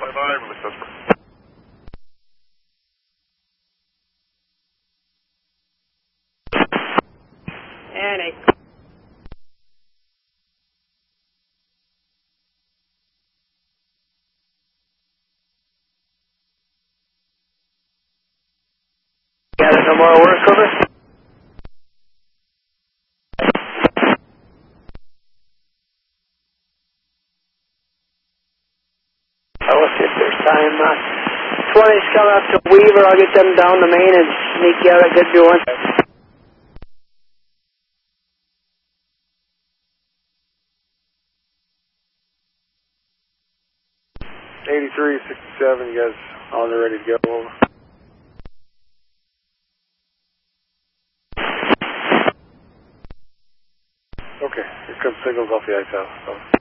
Bye-bye, release Vesper. And 8. Got it, no more work, over? Let's see if there's time. 20's coming up to Weaver. I'll get them down the main and sneak you out a good doing. 83, 67, you guys on and ready to go, over. Okay, here comes signals off the ice house. Over.